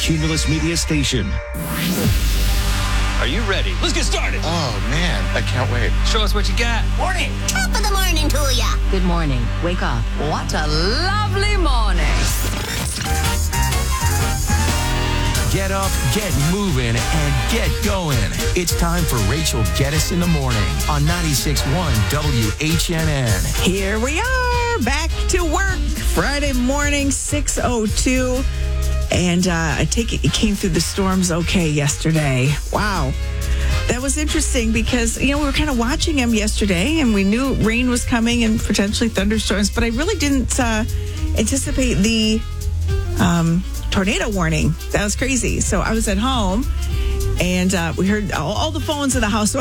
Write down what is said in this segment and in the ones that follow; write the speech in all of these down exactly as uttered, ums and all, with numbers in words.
Cumulus Media Station. Are you ready? Let's get started. Oh, man, I can't wait. Show us what you got. Morning. Top of the morning to ya. Good morning. Wake up. What a lovely morning. Get up, get moving, and get going. It's time for Rachel Geddes in the Morning on ninety-six point one W H N N. Here we are, back to work. Friday morning, six oh two. And uh, I take it you came through the storms okay yesterday. Wow. That was interesting because, you know, we were kind of watching them yesterday and we knew rain was coming and potentially thunderstorms, but I really didn't uh, anticipate the um, tornado warning. That was crazy. So I was at home and uh, we heard all, all the phones in the house.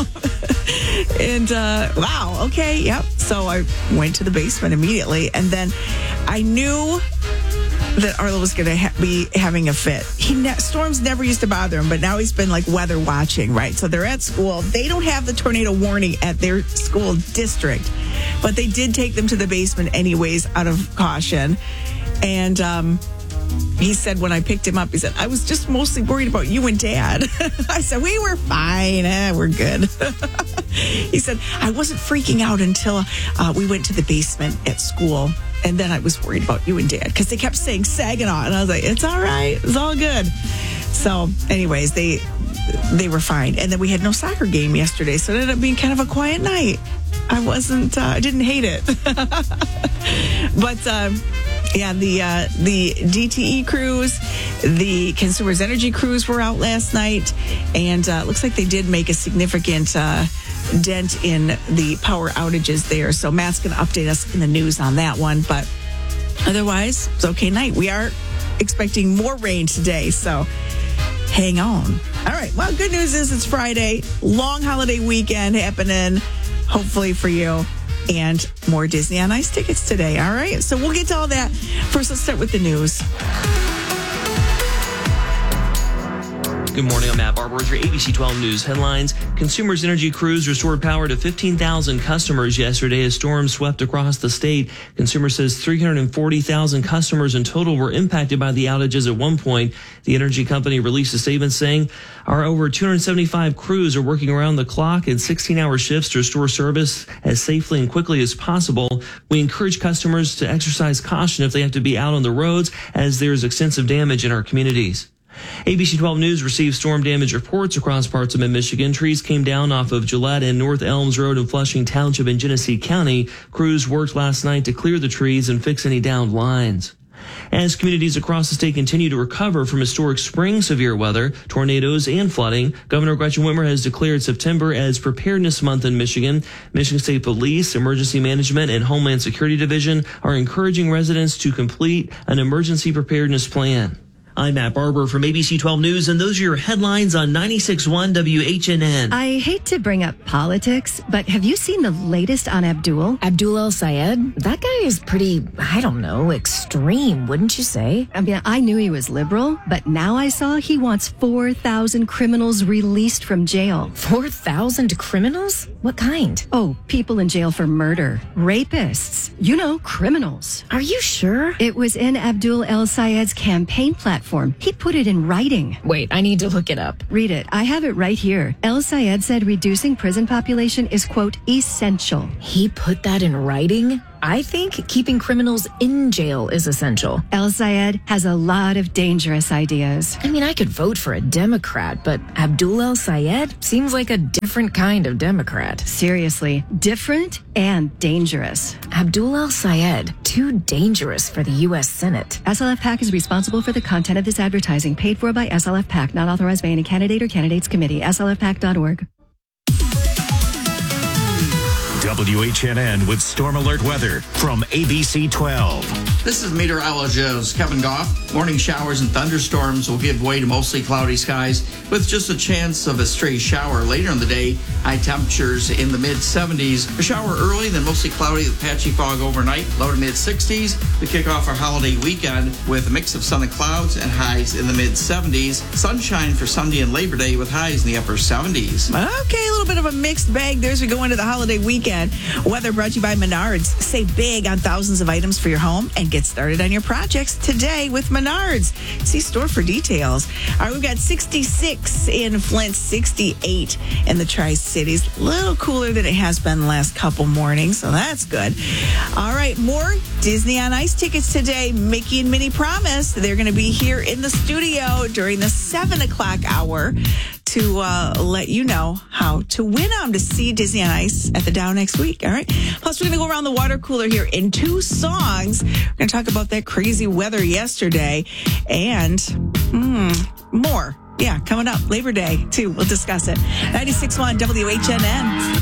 and uh, wow, okay, yep. So I went to the basement immediately. And then I knew that Arlo was going to ha- be having a fit. He ne- storms never used to bother him, but now he's been like weather watching, right? So they're at school. They don't have the tornado warning at their school district, but they did take them to the basement anyways out of caution. And um, he said when I picked him up, he said, I was just mostly worried about you and Dad. I said, we were fine. Eh, we're good. He said, I wasn't freaking out until uh, we went to the basement at school. And then I was worried about you and Dad because they kept saying Saginaw. And I was like, it's all right. It's all good. So anyways, they they were fine. And then we had no soccer game yesterday. So it ended up being kind of a quiet night. I wasn't, uh, I didn't hate it. But um, yeah, the, uh, the D T E crews, the Consumers Energy crews were out last night. And uh, it looks like they did make a significant uh dent in the power outages there. So Matt's going to update us in the news on that one. But otherwise, it's okay night. We are expecting more rain today. So hang on. All right. Well, good news is it's Friday. Long holiday weekend happening, hopefully for you. And more Disney on Ice tickets today. All right. So we'll get to all that. First, let's start with the news. Good morning, I'm Matt Barber with your A B C twelve News headlines. Consumers Energy crews restored power to fifteen thousand customers yesterday as storms swept across the state. Consumers says three hundred forty thousand customers in total were impacted by the outages at one point. The energy company released a statement saying our over two hundred seventy-five crews are working around the clock in sixteen-hour shifts to restore service as safely and quickly as possible. We encourage customers to exercise caution if they have to be out on the roads as there is extensive damage in our communities. A B C twelve News received storm damage reports across parts of mid-Michigan. Trees came down off of Gillette and North Elms Road in Flushing Township in Genesee County. Crews worked last night to clear the trees and fix any downed lines. As communities across the state continue to recover from historic spring severe weather, tornadoes, and flooding, Governor Gretchen Whitmer has declared September as Preparedness Month in Michigan. Michigan State Police, Emergency Management, and Homeland Security Division are encouraging residents to complete an emergency preparedness plan. I'm Matt Barber from A B C twelve News, and those are your headlines on ninety-six point one W H N N. I hate to bring up politics, but have you seen the latest on Abdul? Abdul El-Sayed? That guy is pretty, I don't know, extreme, wouldn't you say? I mean, I knew he was liberal, but now I saw he wants four thousand criminals released from jail. four thousand criminals? What kind? Oh, people in jail for murder. Rapists. You know, criminals. Are you sure? It was in Abdul El-Sayed's campaign platform. He put it in writing. Wait, I need to look it up. Read it. I have it right here. El-Sayed said reducing prison population is, quote, essential. He put that in writing? I think keeping criminals in jail is essential. El-Sayed has a lot of dangerous ideas. I mean, I could vote for a Democrat, but Abdul El-Sayed seems like a different kind of Democrat. Seriously, different and dangerous. Abdul El-Sayed, too dangerous for the U S Senate. S L F PAC is responsible for the content of this advertising, paid for by S L F PAC, not authorized by any candidate or candidates committee. S L F pac dot org. W H N N with Storm Alert Weather from A B C twelve. This is meteorologist Kevin Goff. Morning showers and thunderstorms will give way to mostly cloudy skies with just a chance of a stray shower later in the day. High temperatures in the mid seventies. A shower early, then mostly cloudy with patchy fog overnight. Low to mid sixties. We kick off our holiday weekend with a mix of sun and clouds and highs in the mid seventies. Sunshine for Sunday and Labor Day with highs in the upper seventies. Okay, a little bit of a mixed bag there as we go into the holiday weekend. Weather brought to you by Menards. Save big on thousands of items for your home and and get started on your projects today with Menards. See store for details. All right, we've got sixty-six in Flint, sixty-eight in the Tri-Cities. A little cooler than it has been the last couple mornings, so that's good. All right, more Disney on Ice tickets today. Mickey and Minnie promised they're going to be here in the studio during the seven o'clock hour to uh, let you know how to win them to see Disney on Ice at the Dow next week. All right. Plus, we're going to go around the water cooler here in two songs. We're going to talk about that crazy weather yesterday and mm, more. Yeah, coming up Labor Day, too. We'll discuss it. ninety-six point one W H N N.